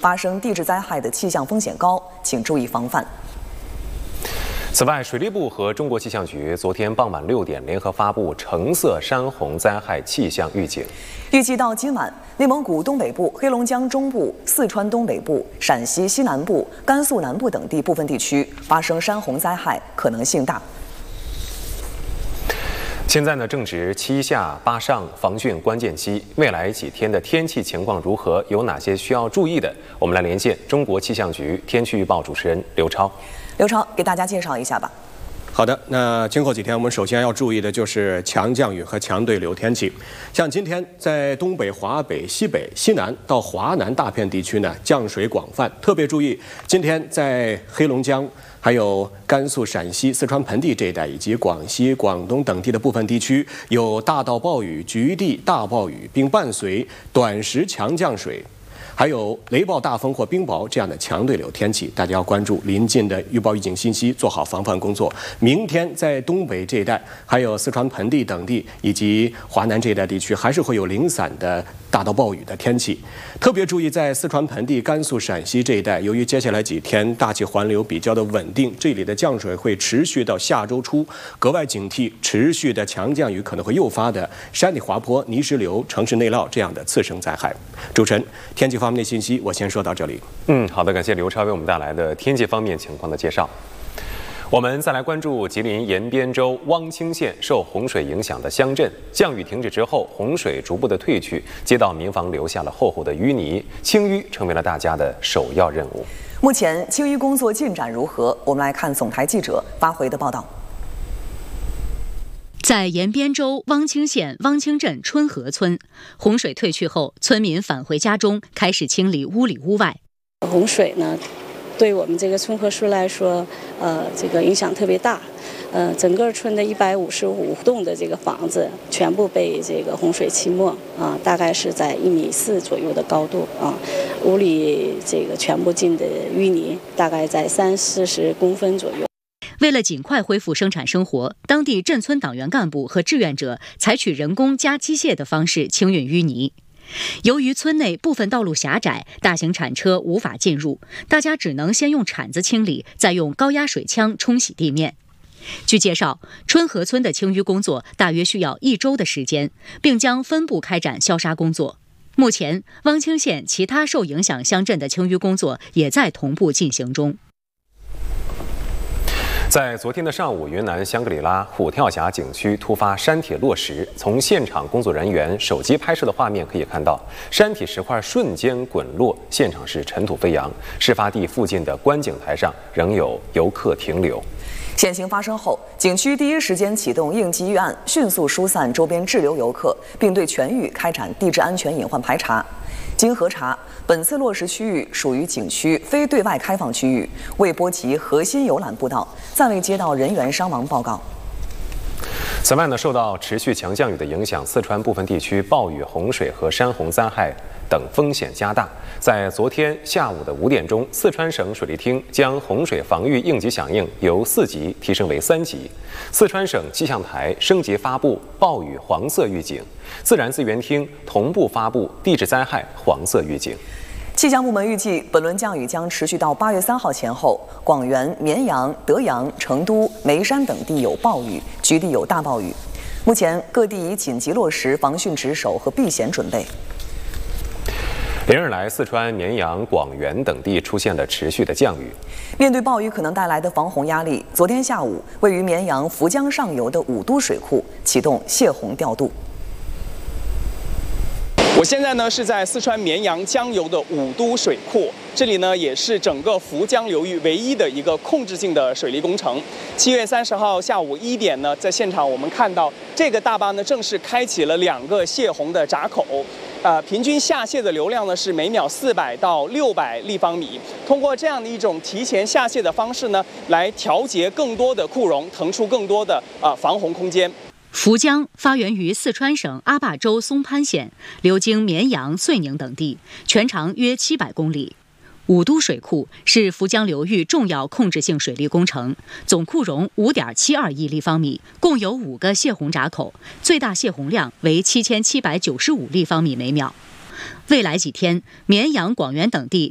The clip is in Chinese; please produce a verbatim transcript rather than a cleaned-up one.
发生地质灾害的气象风险高，请注意防范。 此外，水利部和中国气象局昨天傍晚六点联合发布橙色山洪灾害气象预警。 预计到今晚，内蒙古东北部、黑龙江中部、四川东北部、陕西西南部、甘肃南部等地部分地区发生山洪灾害可能性大。 现在呢，正值七下八上防汛关键期，未来几天的天气情况如何？有哪些需要注意的？我们来连线中国气象局天气预报主持人刘超。 刘超，给大家介绍一下吧。 好的，那今后几天我们首先要注意的就是强降雨和强对流天气。像今天在东北、华北、西北、西南到华南大片地区呢，降水广泛，特别注意今天在黑龙江、还有甘肃、陕西、四川盆地这一带，以及广西、广东等地的部分地区有大到暴雨、局地大暴雨，并伴随短时强降水。 还有雷暴大风或冰雹这样的强对流天气，大家要关注临近的预报预警信息，做好防范工作。明天在东北这一带，还有四川盆地等地以及华南这一带地区，还是会有零散的大到暴雨的天气。特别注意，在四川盆地、甘肃、陕西这一带，由于接下来几天大气环流比较的稳定，这里的降水会持续到下周初，格外警惕持续的强降雨可能会诱发的山体滑坡、泥石流、城市内涝这样的次生灾害。主持人，天气方面的信息我先说到这里。 嗯，好的，感谢刘超为我们带来的天气方面情况的介绍。我们再来关注吉林延边州汪清县受洪水影响的乡镇，降雨停止之后，洪水逐步的退去，街道民房留下了厚厚的淤泥，清淤成为了大家的首要任务。 目前清淤工作进展如何？我们来看总台记者发回的报道。 在延边州汪清县汪清镇春河村，洪水退去后，村民返回家中，开始清理屋里屋外。 洪水呢，对我们这个春河村来说，呃，这个影响特别大。呃，整个村的一百五十五栋的这个房子全部被这个洪水浸没啊，大概是在一米四左右的高度啊，屋里这个全部进的淤泥，大概在三四十公分左右。 为了尽快恢复生产生活，当地镇村党员干部和志愿者采取人工加机械的方式清运淤泥。由于村内部分道路狭窄，大型铲车无法进入，大家只能先用铲子清理，再用高压水枪冲洗地面。据介绍，春河村的清淤工作大约需要一周的时间，并将分步开展消杀工作。目前，汪清县其他受影响乡镇的清淤工作也在同步进行中。 在昨天的上午，云南香格里拉虎跳峡景区突发山体落石。从现场工作人员手机拍摄的画面可以看到，山体石块瞬间滚落，现场是尘土飞扬。事发地附近的观景台上仍有游客停留。 险情发生后，景区第一时间启动应急预案，迅速疏散周边滞留游客，并对全域开展地质安全隐患排查。 经核查，本次落石区域属于景区非对外开放区域，未波及核心游览步道，暂未接到人员伤亡报告。 此外呢，受到持续强降雨的影响，四川部分地区暴雨、洪水和山洪灾害等风险加大。在昨天下午的五点钟，四川省水利厅将洪水防御应急响应由四级提升为三级，四川省气象台升级发布暴雨黄色预警，自然资源厅同步发布地质灾害黄色预警。 气象部门预计，本轮降雨将持续到八月三号前后。广元、绵阳、德阳、成都、眉山等地有暴雨，局地有大暴雨。目前各地已紧急落实防汛值守和避险准备。 连日来，四川、绵阳、广元等地出现了持续的降雨。 面对暴雨可能带来的防洪压力，昨天下午，位于绵阳涪江上游的五都水库启动泄洪调度。 我现在呢是在四川绵阳江油的五都水库，这里呢也是整个涪江流域唯一的一个控制性的水利工程。七月三十号下午一点呢，在现场我们看到这个大巴呢正式开启了两个泄洪的闸口，呃，平均下泄的流量呢是每秒四百到六百立方米。通过这样的一种提前下泄的方式呢，来调节更多的库容，腾出更多的呃防洪空间。 涪江发源于四川省阿坝州松潘县，流经绵阳、遂宁等地，全长约七百公里。五都水库是涪江流域重要控制性水利工程，总库容 五点七二亿立方米，共有五个泄洪闸口，最大泄洪量为七千七百九十五立方米每秒。未来几天，绵阳、广元等地